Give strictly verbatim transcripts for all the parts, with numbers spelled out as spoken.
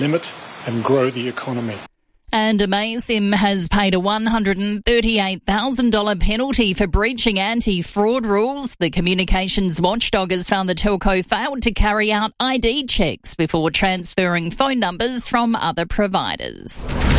limit and grow the economy. And Amaysim has paid a one hundred thirty-eight thousand dollars penalty for breaching anti-fraud rules. The communications watchdog has found the telco failed to carry out I D checks before transferring phone numbers from other providers.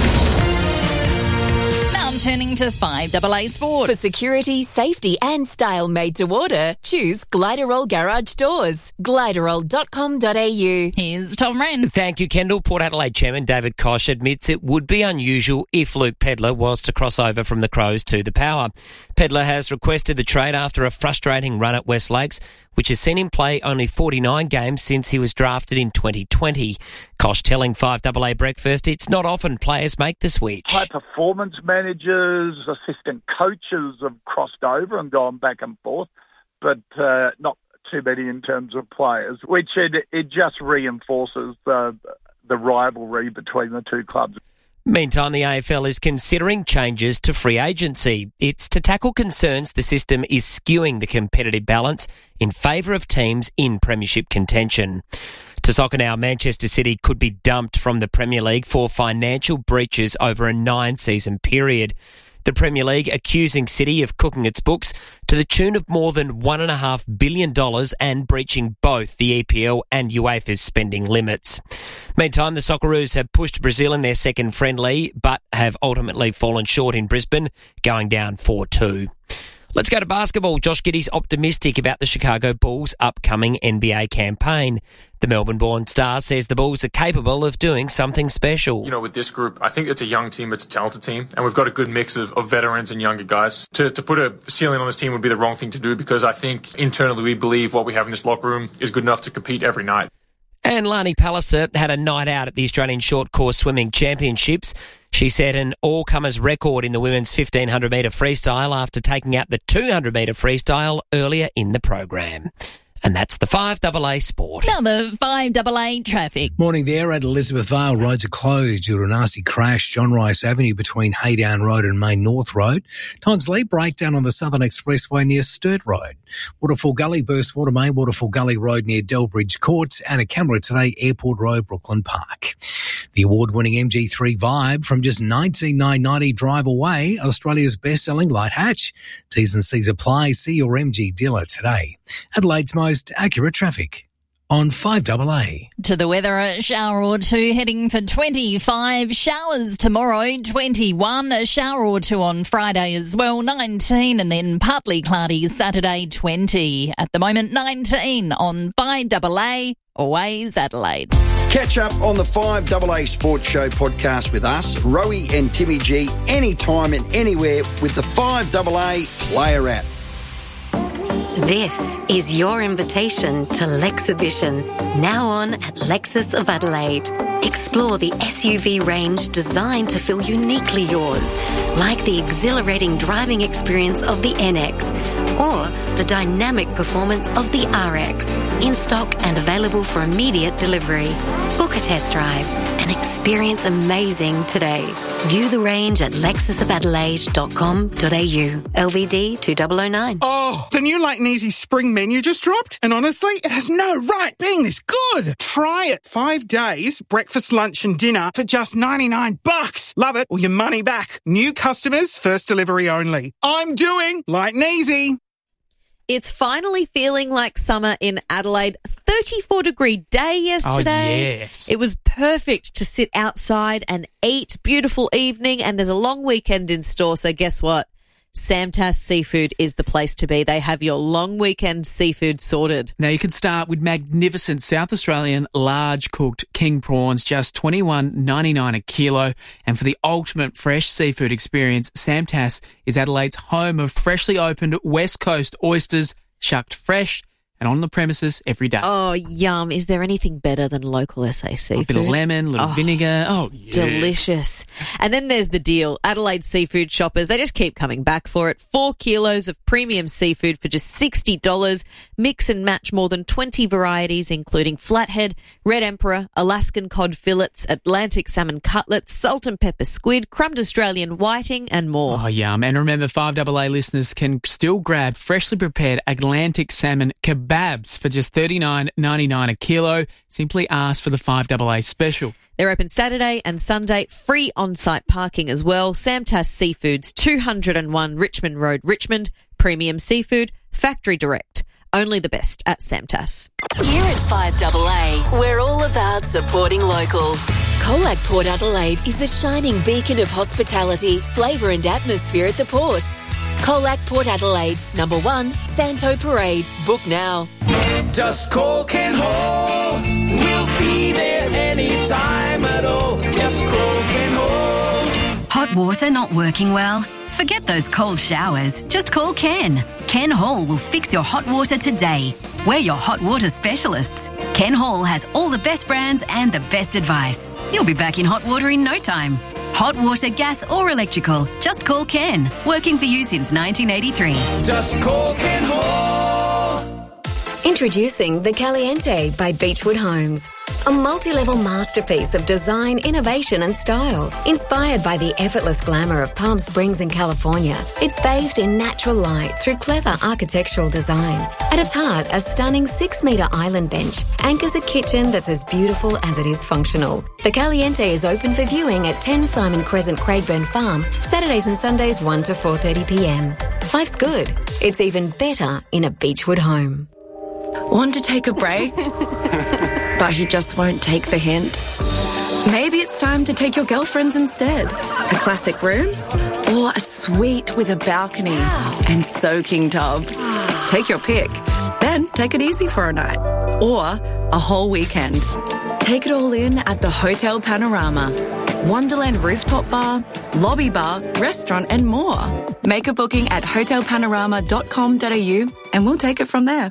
Now I'm turning to five A A Sport. For security, safety and style made to order, choose Gliderol Garage Doors. gliderol dot com dot a u. Here's Tom Wren. Thank you, Kendall. Port Adelaide Chairman David Koch admits it would be unusual if Luke Pedlar was to cross over from the Crows to the Power. Pedlar has requested the trade after a frustrating run at West Lakes, which has seen him play only forty-nine games since he was drafted in twenty twenty. Koch telling five A A Breakfast it's not often players make the switch. High performance managers, assistant coaches have crossed over and gone back and forth, but uh, not too many in terms of players, which it, it just reinforces the, the rivalry between the two clubs. Meantime, the A F L is considering changes to free agency. It's to tackle concerns the system is skewing the competitive balance in favour of teams in premiership contention. To soccer now, Manchester City could be dumped from the Premier League for financial breaches over a nine-season period. The Premier League accusing City of cooking its books to the tune of more than one point five billion dollars and breaching both the E P L and UEFA's spending limits. Meantime, the Socceroos have pushed Brazil in their second friendly, but have ultimately fallen short in Brisbane, going down four two. Let's go to basketball. Josh Giddey's optimistic about the Chicago Bulls' upcoming N B A campaign. The Melbourne-born star says the Bulls are capable of doing something special. You know, with this group, I think it's a young team, it's a talented team, and we've got a good mix of, of veterans and younger guys. To, to put a ceiling on this team would be the wrong thing to do, because I think internally we believe what we have in this locker room is good enough to compete every night. And Lani Palliser had a night out at the Australian Short Course Swimming Championships. She set an all-comers record in the women's fifteen hundred metre freestyle after taking out the two hundred metre freestyle earlier in the program. And that's the five A A Sport. Now the five A A traffic. Morning there at Elizabeth Vale. Roads are closed due to a nasty crash. John Rice Avenue between Haydown Road and Main North Road. Tonsley breakdown on the Southern Expressway near Sturt Road. Waterfall Gully burst water main, Waterfall Gully Road near Delbridge Court, and a camera today, Airport Road, Brooklyn Park. The award-winning M G three Vibe from just nineteen thousand nine hundred ninety drive away, Australia's best-selling light hatch. T's and C's apply. See your M G dealer today. Adelaide's most accurate traffic on five A A. To the weather, a shower or two heading for twenty-five. Showers tomorrow, twenty-one. A shower or two on Friday as well, nineteen. And then partly cloudy Saturday, twenty. At the moment, nineteen on five A A. Always Adelaide. Catch up on the five A A Sports Show podcast with us, Rowie and Timmy G, anytime and anywhere with the five A A Player app. This is your invitation to Lexibition, now on at Lexus of Adelaide. Explore the S U V range designed to feel uniquely yours, like the exhilarating driving experience of the N X or the dynamic performance of the R X, in stock and available for immediate delivery. Book a test drive and experience amazing today. View the range at lexus of adelaide dot com dot a u. L V D two thousand nine. Oh, the new Light and Easy spring menu just dropped, and honestly, it has no right being this good. Try it. Five days, breakfast, lunch and dinner for just ninety-nine bucks. Love it or your money back. New customers, first delivery only. I'm doing Light and Easy. It's finally feeling like summer in Adelaide. thirty-four degree day yesterday. Oh, yes. It was perfect to sit outside and eat. Beautiful evening, and there's a long weekend in store, so guess what? Samtas Seafood is the place to be. They have your long weekend seafood sorted. Now, you can start with magnificent South Australian large cooked king prawns, just twenty-one ninety-nine a kilo. And for the ultimate fresh seafood experience, Samtas is Adelaide's home of freshly opened West Coast oysters, shucked fresh and on the premises every day. Oh, yum. Is there anything better than local S A seafood? A bit of lemon, a little oh, vinegar. Oh, yes. Delicious. And then there's the deal. Adelaide seafood shoppers, they just keep coming back for it. Four kilos of premium seafood for just sixty dollars. Mix and match more than twenty varieties, including flathead, red emperor, Alaskan cod fillets, Atlantic salmon cutlets, salt and pepper squid, crumbed Australian whiting, and more. Oh, yum. And remember, five A A listeners can still grab freshly prepared Atlantic salmon kebabs for just thirty-nine ninety-nine a kilo. Simply ask for the five A A special. They're open Saturday and Sunday, free on-site parking as well. Samtas Seafoods, two oh one Richmond Road, Richmond. Premium seafood, factory direct. Only the best at Samtas. Here at five A A, we're all about supporting local. Colac Port Adelaide is a shining beacon of hospitality, flavour and atmosphere at the port. Colac Port Adelaide, number one, Santo Parade. Book now. Just call Ken Hall. We'll be there anytime at all. Just call Ken Hall. Hot water not working well? Forget those cold showers. Just call Ken. Ken Hall will fix your hot water today. We're your hot water specialists. Ken Hall has all the best brands and the best advice. You'll be back in hot water in no time. Hot water, gas or electrical. Just call Ken. Working for you since nineteen eighty-three. Just call Ken Hall. Introducing the Caliente by Beechwood Homes. A multi-level masterpiece of design, innovation and style. Inspired by the effortless glamour of Palm Springs in California, it's bathed in natural light through clever architectural design. At its heart, a stunning six-metre island bench anchors a kitchen that's as beautiful as it is functional. The Caliente is open for viewing at ten Simon Crescent, Craigburn Farm, Saturdays and Sundays one to four thirty p m. Life's good. It's even better in a Beechwood home. Want to take a break? But he just won't take the hint. Maybe it's time to take your girlfriends instead. A classic room or a suite with a balcony and soaking tub. Take your pick. Then take it easy for a night or a whole weekend. Take it all in at the Hotel Panorama. Wonderland rooftop bar, lobby bar, restaurant and more. Make a booking at hotel panorama dot com dot a u and we'll take it from there.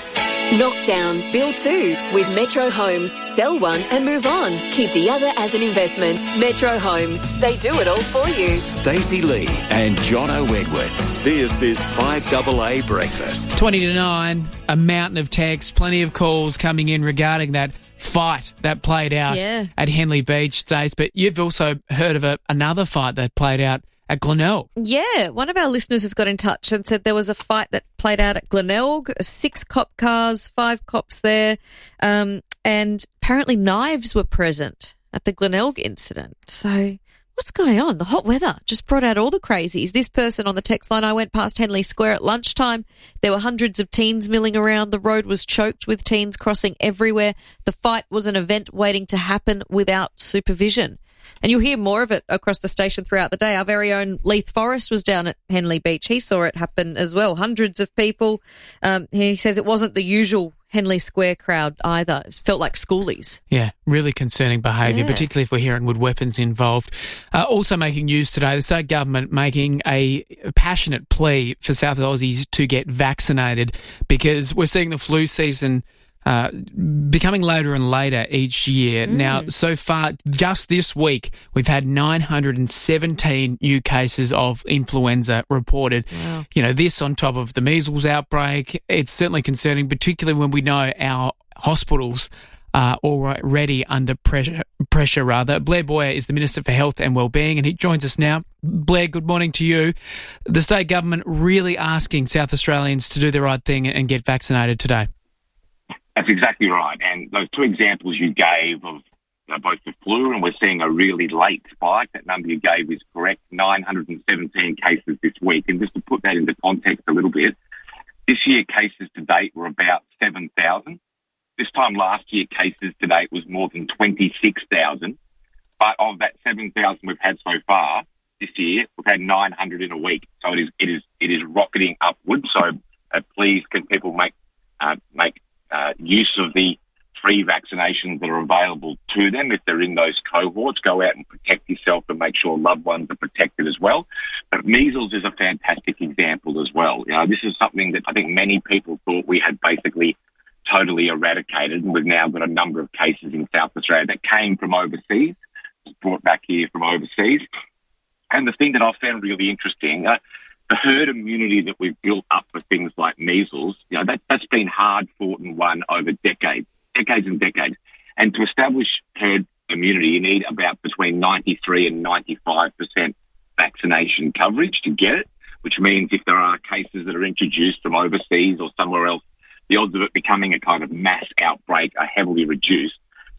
Knock down, build two with Metro Homes. Sell one and move on. Keep the other as an investment. Metro Homes. They do it all for you. Stacey Lee and Jono Edwards. This is five A A Breakfast. twenty to nine, a mountain of texts, plenty of calls coming in regarding that fight that played out Yeah. at Henley Beach, Stace. But you've also heard of a, another fight that played out at Glenelg. Yeah, one of our listeners has got in touch and said there was a fight that played out at Glenelg, six cop cars, five cops there, um, and apparently knives were present at the Glenelg incident. So what's going on? The hot weather just brought out all the crazies. This person on the text line, I went past Henley Square at lunchtime. There were hundreds of teens milling around. The road was choked with teens crossing everywhere. The fight was an event waiting to happen without supervision. And you'll hear more of it across the station throughout the day. Our very own Leith Forrest was down at Henley Beach. He saw it happen as well. Hundreds of people. Um, he says it wasn't the usual Henley Square crowd either. It felt like schoolies. Yeah, really concerning behaviour, Yeah. particularly if we're hearing with weapons involved. Uh, also making news today, the state government making a passionate plea for South Aussies to get vaccinated because we're seeing the flu season Uh, becoming later and later each year. Mm. Now, so far, just this week, we've had nine hundred seventeen new cases of influenza reported. Wow. You know, this on top of the measles outbreak, it's certainly concerning, particularly when we know our hospitals are already under pressure, pressure rather. Blair Boyer is the Minister for Health and Wellbeing, and he joins us now. Blair, good morning to you. The state government really asking South Australians to do the right thing and get vaccinated today. That's exactly right. And those two examples you gave of you know, both the flu and we're seeing a really late spike, that number you gave is correct, nine hundred seventeen cases this week. And just to put that into context a little bit, this year cases to date were about seven thousand. This time last year cases to date was more than twenty-six thousand. But of that seven thousand we've had so far this year, we've had nine hundred in a week. So it is it is it is rocketing upwards. So uh, please can people make uh, make Uh, use of the free vaccinations that are available to them if they're in those cohorts. Go out and protect yourself and make sure loved ones are protected as well. But measles is a fantastic example as well. You know, this is something that I think many people thought we had basically totally eradicated, and we've now got a number of cases in South Australia that came from overseas, brought back here from overseas. And the thing that I found really interesting, uh, the herd immunity that we've built up for things like measles, you know, that, that's been hard fought and won over decades, decades and decades. And to establish herd immunity, you need about between ninety-three and ninety-five percent vaccination coverage to get it, which means if there are cases that are introduced from overseas or somewhere else, the odds of it becoming a kind of mass outbreak are heavily reduced.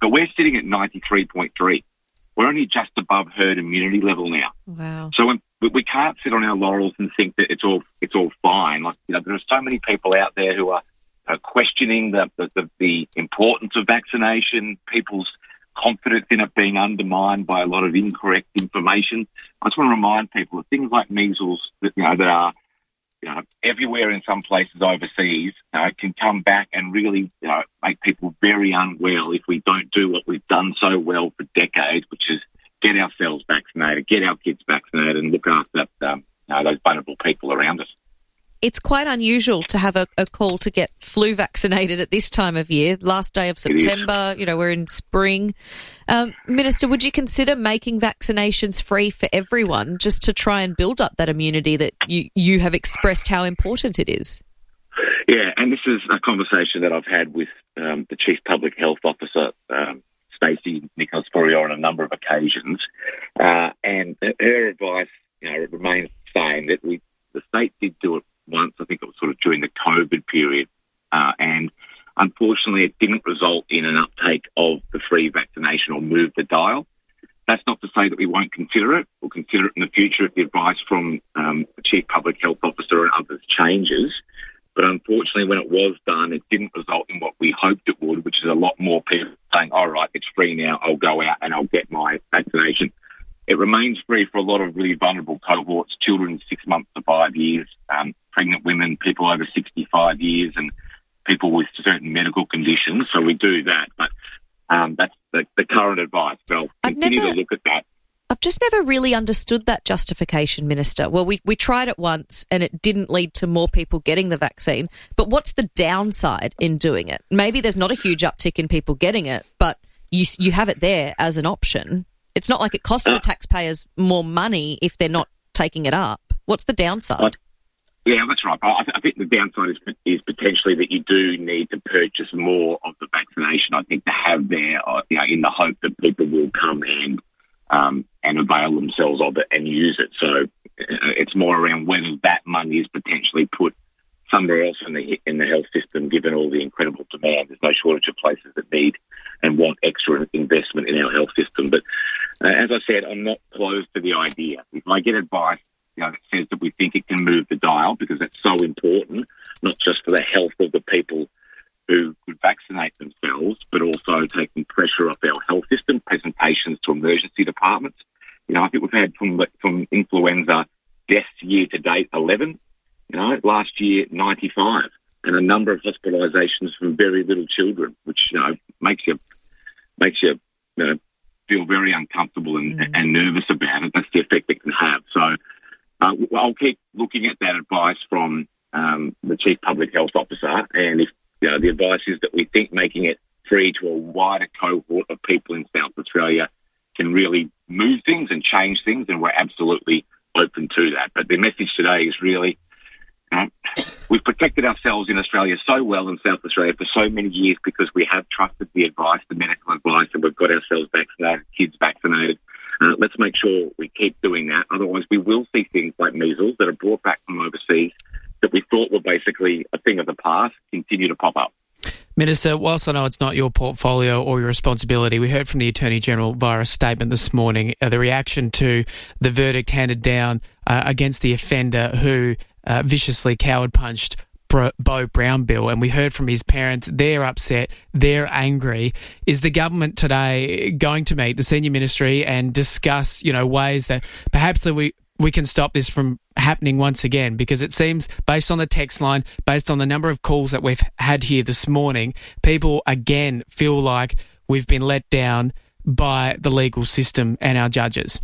but we're sitting at ninety-three point three. We're only just above herd immunity level now. Wow. So when, we can't sit on our laurels and think that it's all it's all fine. Like, you know, there are so many people out there who are, are questioning the, the, the, the importance of vaccination, people's confidence in it being undermined by a lot of incorrect information. I just want to remind people of things like measles that, you know, that are, you know, everywhere in some places overseas, uh, can come back and really, you know, make people very unwell if we don't do what we've done so well for decades, which is get ourselves vaccinated, get our kids vaccinated, and look after um, you know, those vulnerable people around us. It's quite unusual to have a, a call to get flu vaccinated at this time of year, last day of September, you know, we're in spring. Um, Minister, would you consider making vaccinations free for everyone just to try and build up that immunity that you, you have expressed how important it is? Yeah, and this is a conversation that I've had with um, the Chief Public Health Officer, um, Stacey Nicholas-Furrier, on a number of occasions, uh, and her advice, you know, remains the same, that we, the state did do it once. I think it was sort of during the COVID period, uh, and unfortunately it didn't result in an uptake of the free vaccination or move the dial. That's not to say that we won't consider it. We'll consider it in the future if the advice from um, the Chief Public Health Officer and others changes. But unfortunately, when it was done, it didn't result in what we hoped it would, which is a lot more people saying, all right, it's free now, I'll go out and I'll get my vaccination. It remains free for a lot of really vulnerable cohorts, children six months to five years, um, pregnant women, people over sixty-five years, and people with certain medical conditions. So we do that. But um, that's the, the current advice. But I'll I've continue never- to look at that. I've just never really understood that justification, Minister. Well, we, we tried it once and it didn't lead to more people getting the vaccine. But what's the downside in doing it? Maybe there's not a huge uptick in people getting it, but you you have it there as an option. It's not like it costs the taxpayers more money if they're not taking it up. What's the downside? Yeah, that's right. I, I think the downside is, is potentially that you do need to purchase more of the vaccination, I think, to have there, uh, you know, in the hope that people will come and um, and avail themselves of it and use it. So uh, it's more around whether that money is potentially put somewhere else in the in the health system, given all the incredible demand. There's no shortage of places that need and want extra investment in our health system. But uh, as I said, I'm not closed to the idea. If I get advice, you know, that says that we think it can move the dial, because it's so important, not just for the health of the people who could vaccinate themselves, but also taking pressure off our health system, presentations to emergency departments. You know, I think we've had from from influenza deaths year to date eleven. You know, last year ninety-five, and a number of hospitalisations from very little children, which, you know, makes you makes you, you know, feel very uncomfortable and, mm. and nervous about it. That's the effect it can have. So uh, I'll keep looking at that advice from um, the Chief Public Health Officer, and if, you know, the advice is that we think making it free to a wider cohort of people in South Australia can really move things and change things, and we're absolutely open to that. But the message today is really, you know, we've protected ourselves in Australia so well, in South Australia, for so many years, because we have trusted the advice, the medical advice, and we've got ourselves vaccinated, kids vaccinated. Uh, let's make sure we keep doing that. Otherwise, we will see things like measles that are brought back from overseas that we thought were basically a thing of the past continue to pop up. Minister, whilst I know it's not your portfolio or your responsibility, we heard from the Attorney-General via a statement this morning, uh, the reaction to the verdict handed down uh, against the offender who uh, viciously coward-punched Bro- Beau Brownbill, and we heard from his parents. They're upset, they're angry. Is the government today going to meet the senior ministry and discuss, you know, ways that perhaps that we we can stop this from happening once again? Because it seems, based on the text line, based on the number of calls that we've had here this morning, people again feel like we've been let down by the legal system and our judges.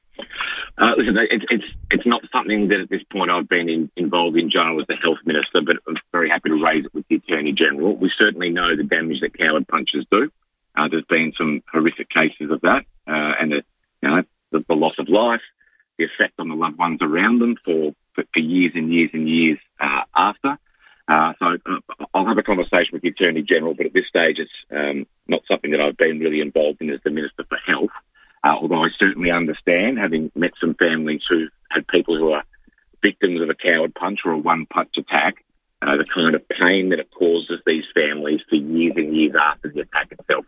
Uh, listen, it's, it's it's not something that at this point I've been in, involved in, John, as the Health Minister, but I'm very happy to raise it with the Attorney-General. We certainly know the damage that coward punches do. Uh, there's been some horrific cases of that, uh, and the, you know, the, the loss of life, the effect on the loved ones around them for, for, for years and years and years uh, after. Uh, so uh, I'll have a conversation with the Attorney-General, but at this stage it's um, not something that I've been really involved in as the Minister for Health. Uh, although I certainly understand, having met some families who had people who are victims of a coward punch or a one-punch attack, uh, the kind of pain that it causes these families for years and years after the attack itself.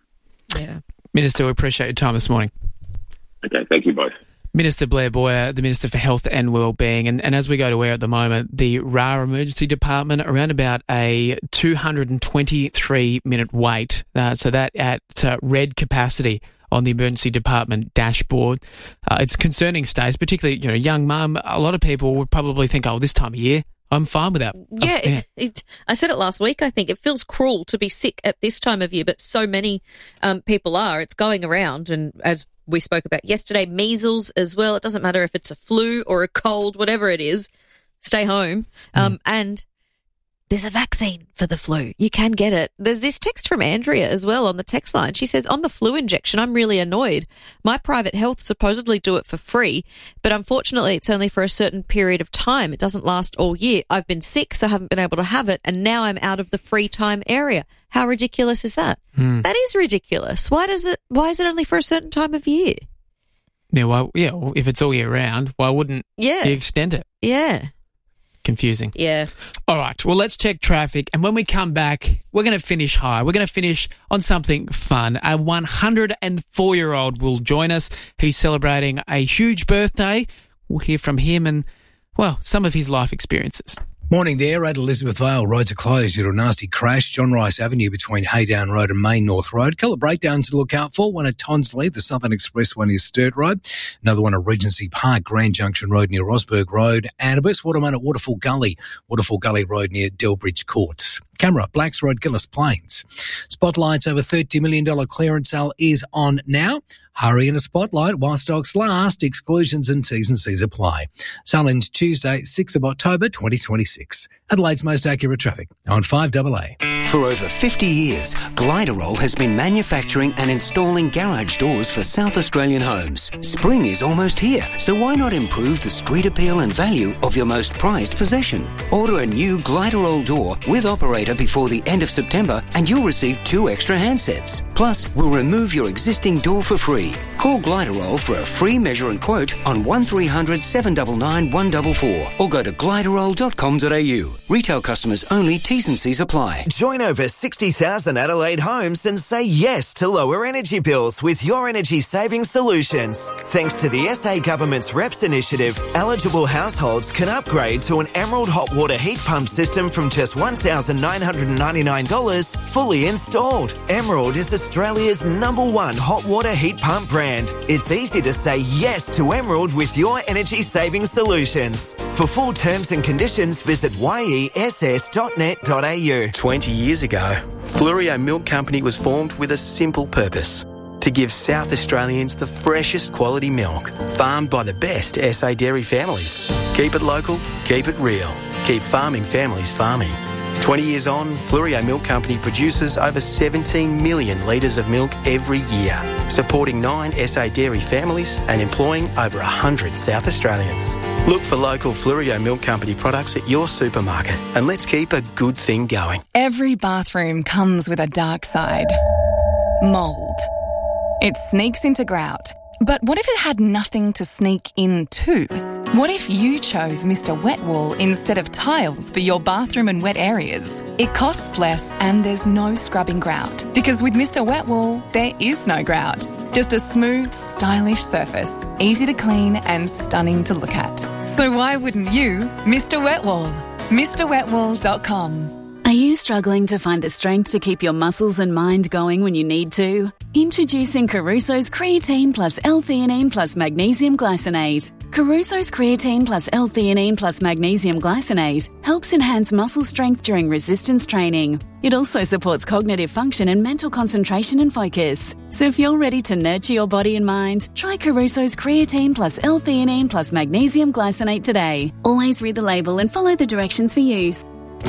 Yeah. Minister, we appreciate your time this morning. Okay, thank you both. Minister Blair Boyer, the Minister for Health and Wellbeing, and, and as we go to air at the moment, the R A R Emergency Department around about a two hundred twenty-three minute wait, uh, so that at uh, red capacity on the Emergency Department dashboard. Uh, it's concerning, Stace, particularly, you know, young mum. A lot of people would probably think, oh, this time of year, I'm fine with that. Yeah, I've, yeah. It, it, I said it last week, I think. It feels cruel to be sick at this time of year, but so many um, people are. It's going around, and as we spoke about yesterday, measles as well. It doesn't matter if it's a flu or a cold, whatever it is, stay home. Um, mm. And there's a vaccine for the flu. You can get it. There's this text from Andrea as well on the text line. She says, on the flu injection, I'm really annoyed. My private health supposedly do it for free, but unfortunately it's only for a certain period of time. It doesn't last all year. I've been sick, so I haven't been able to have it, and now I'm out of the free time area. How ridiculous is that? Mm. That is ridiculous. Why does it? Why is it only for a certain time of year? Yeah, well, yeah. Well, if it's all year round, why wouldn't yeah. you extend it? Yeah. Confusing. Yeah. All right. Well, let's check traffic. And when we come back, we're going to finish high. We're going to finish on something fun. A one hundred four-year-old will join us. He's celebrating a huge birthday. We'll hear from him and, well, some of his life experiences. Morning there at Elizabeth Vale. Roads are closed due to a nasty crash. John Rice Avenue between Haydown Road and Main North Road. Couple of breakdowns to look out for. One at Tonsley, the Southern Expressway near Sturt Road. Another one at Regency Park, Grand Junction Road near Rosberg Road. And a burst water main at Waterfall Gully, Waterfall Gully Road near Delbridge Courts. Camera, Blacks Road, Gillis Plains. Spotlight's over thirty million dollars clearance sale is on now. Hurry in a spotlight while stocks last. Exclusions and T's and C's apply. Sale ends Tuesday, sixth of October, twenty twenty-six. Adelaide's most accurate traffic on five A A. For over fifty years, Gliderol has been manufacturing and installing garage doors for South Australian homes. Spring is almost here, so why not improve the street appeal and value of your most prized possession? Order a new Gliderol door with operator before the end of September and you'll receive two extra handsets. Plus, we'll remove your existing door for free. Call Gliderol for a free measure and quote on one three hundred seven nine nine one four four or go to gliderol dot com dot a u. Retail customers only, T's and C's apply. Join over sixty thousand Adelaide homes and say yes to lower energy bills with Your Energy Saving Solutions. Thanks to the S A Government's R E P S initiative, eligible households can upgrade to an Emerald hot water heat pump system from just one thousand nine hundred ninety-nine dollars fully installed. Emerald is Australia's number one hot water heat pump brand. It's easy to say yes to Emerald with Your Energy Saving Solutions. For full terms and conditions, visit y e s s dot net dot a u. twenty years ago, Flurio Milk Company was formed with a simple purpose: to give South Australians the freshest quality milk, farmed by the best S A dairy families. Keep it local, keep it real, keep farming families farming. twenty years on, Flurio Milk Company produces over seventeen million litres of milk every year, supporting nine S A dairy families and employing over one hundred South Australians. Look for local Flurio Milk Company products at your supermarket and let's keep a good thing going. Every bathroom comes with a dark side. Mould. It sneaks into grout. But what if it had nothing to sneak into? What if you chose Mister Wet Wall instead of tiles for your bathroom and wet areas? It costs less and there's no scrubbing grout. Because with Mister Wet Wall, there is no grout. Just a smooth, stylish surface, easy to clean and stunning to look at. So why wouldn't you, Mister Wet Wall? Mr wet wall dot com. Are you struggling to find the strength to keep your muscles and mind going when you need to? Introducing Caruso's Creatine plus L-theanine plus Magnesium Glycinate. Caruso's Creatine plus L-theanine plus Magnesium Glycinate helps enhance muscle strength during resistance training. It also supports cognitive function and mental concentration and focus. So if you're ready to nurture your body and mind, try Caruso's Creatine plus L-theanine plus Magnesium Glycinate today. Always read the label and follow the directions for use.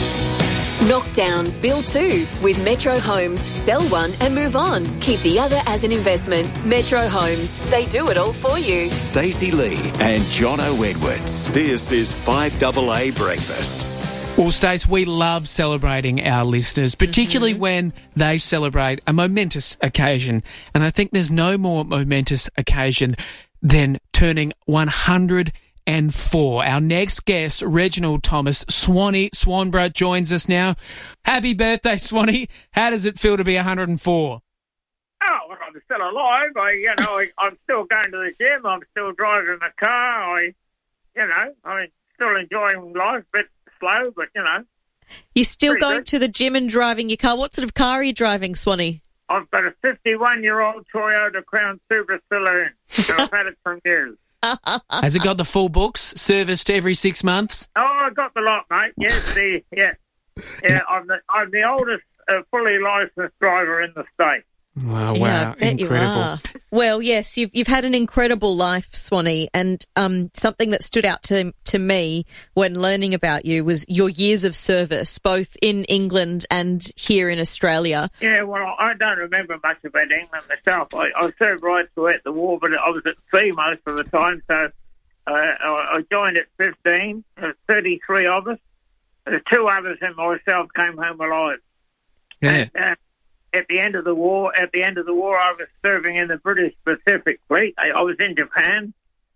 Knock down, build two with Metro Homes. Sell one and move on. Keep the other as an investment. Metro Homes. They do it all for you. Stacey Lee and Jono Edwards. This is five A A Breakfast. Well, Stace, we love celebrating our listeners, particularly mm-hmm. when they celebrate a momentous occasion. And I think there's no more momentous occasion than turning one hundred and four. Our next guest, Reginald Thomas, Swanee Swanborough, joins us now. Happy birthday, Swanee. How does it feel to be one hundred and four? Oh, still alive. I, you know, I, I'm still going to the gym. I'm still driving the car. I, you know, I'm still enjoying life. A bit slow, but you know. You're still Pretty going good. to the gym and driving your car. What sort of car are you driving, Swanee? I've got a fifty-one-year-old Toyota Crown Super Saloon, and I've had it for years. Has it got the full books, serviced every six months? Oh, I got the lot, mate. Yes, the yeah, yeah. I'm the I'm the oldest uh, fully licensed driver in the state. Oh, Yeah, wow, I bet you incredible. are. Well, yes, you've you've had an incredible life, Swanee, and um, something that stood out to to me when learning about you was your years of service, both in England and here in Australia. Yeah, well, I don't remember much about England myself. I, I served right throughout the war, but I was at sea most of the time, so uh, I, I joined at fifteen. There was thirty-three of us. The two others and myself came home alive. Yeah. And, uh, at the end of the war, at the end of the war, I was serving in the British Pacific Fleet. I, I was in Japan,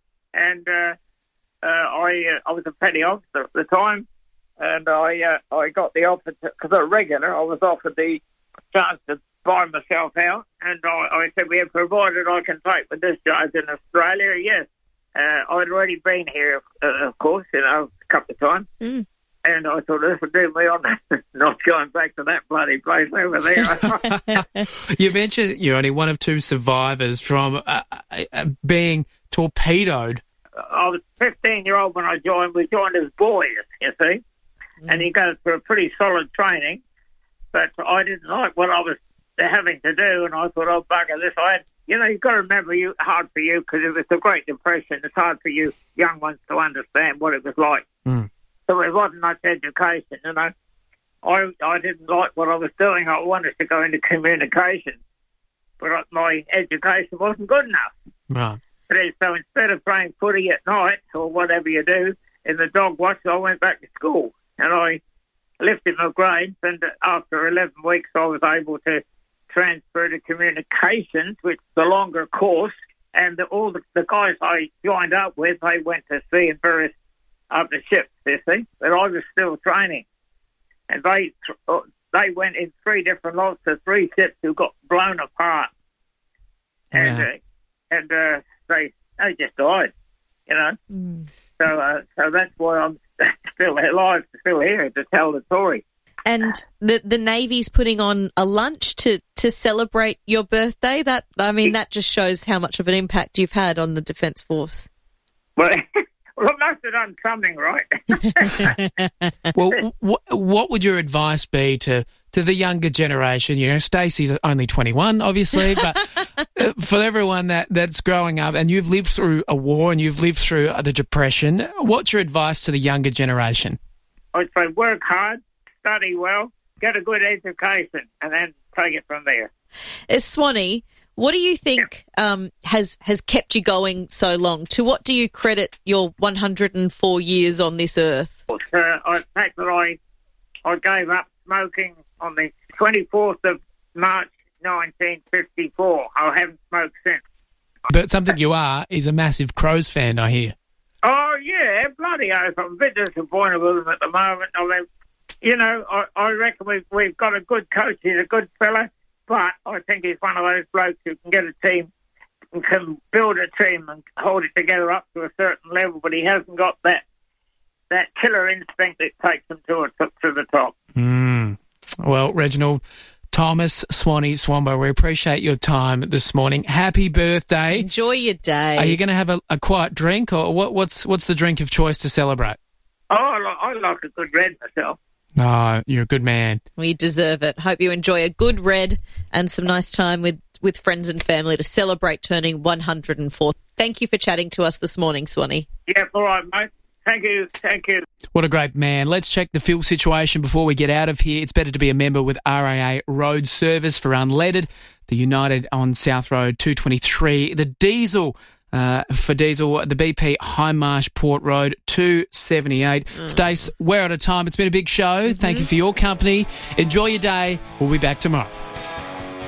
and uh, uh, I uh, I was a petty officer at the time, and I uh, I got the offer because I was a regular. I was offered the chance to buy myself out, and I, I said, "We have provided I can take the discharge in Australia." Yes, uh, I'd already been here, uh, of course, you know, a couple of times. Mm. And I thought, this would do me on not going back to that bloody place over there. You mentioned you're only one of two survivors from uh, uh, being torpedoed. I was fifteen-year-old when I joined. We joined as boys, you see. Mm. And you go through a pretty solid training. But I didn't like what I was having to do, and I thought, oh, bugger this. I had, you know, you've got to remember, you hard for you, because it was the Great Depression. It's hard for you young ones to understand what it was like. Mm. So there wasn't much education, you know. I I didn't like what I was doing. I wanted to go into communication, but my education wasn't good enough. Right. So instead of playing footy at night or whatever you do in the dog watch, I went back to school and I lifted my grades. And after eleven weeks, I was able to transfer to communications, which is the longer course. And the, all the, the guys I joined up with, they went to sea in various other ships, you see, but I was still training. And they they went in three different lots of three ships who got blown apart. And Yeah. uh, and uh, they they just died, you know. Mm. So uh, so that's why I'm still alive, still here to tell the story. And the the Navy's putting on a lunch to, to celebrate your birthday. That I mean, that just shows how much of an impact you've had on the Defence Force. Well, well, I must have done something right. Well, w- what would your advice be to, to the younger generation? You know, Stacey's only twenty-one, obviously, but uh, for everyone that, that's growing up and you've lived through a war and you've lived through the Depression, what's your advice to the younger generation? I'd say work hard, study well, get a good education, and then take it from there. Uh, Swanee, what do you think um, has has kept you going so long? To what do you credit your one hundred four years on this earth? Uh, I think that I I gave up smoking on the twenty-fourth of March nineteen fifty-four. I haven't smoked since. But something you are is a massive Crows fan, I hear. Oh, yeah, bloody oath. I'm a bit disappointed with them at the moment. I mean, you know, I, I reckon we've, we've got a good coach. He's a good fella. But I think he's one of those blokes who can get a team and can build a team and hold it together up to a certain level, but he hasn't got that that killer instinct that takes him to, a, to, to the top. Mm. Well, Reginald, Thomas, Swanee, Swambo, we appreciate your time this morning. Happy birthday. Enjoy your day. Are you going to have a, a quiet drink, or what, what's what's the drink of choice to celebrate? Oh, I like, I like a good red myself. No, you're a good man. We deserve it. Hope you enjoy a good red and some nice time with, with friends and family to celebrate turning one hundred four. Thank you for chatting to us this morning, Swanee. Yeah, all right, mate. Thank you. Thank you. What a great man. Let's check the fuel situation before we get out of here. It's better to be a member with R A A Road Service for unleaded. The United on South Road two twenty-three. The diesel... Uh, for diesel, the B P High Marsh Port Road, two seventy-eight. Mm. Stace, we're out of time. It's been a big show. Mm-hmm. Thank you for your company. Enjoy your day. We'll be back tomorrow.